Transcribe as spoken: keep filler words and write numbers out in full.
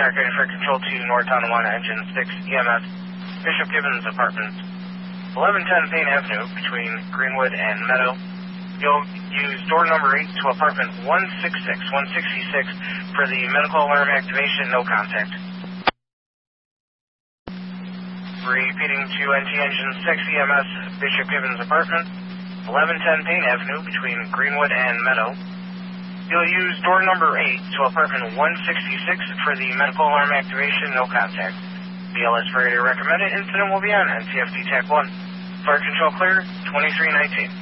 Back ready for control to North Tonawanda, engine six, E M S, Bishop Gibbons Apartments, eleven ten Payne Avenue, between Greenwood and Meadow. You'll use door number eight to apartment one sixty-six, one sixty-six for the medical alarm activation, no contact. Repeating to N T engine six, E M S, Bishop Gibbons Apartments, eleven ten Payne Avenue, between Greenwood and Meadow. You'll use door number eight to apartment one sixty-six for the medical alarm activation, no contact. B L S Freighter recommended. Incident will be on N T F D T A C one. Fire control clear, twenty-three nineteen.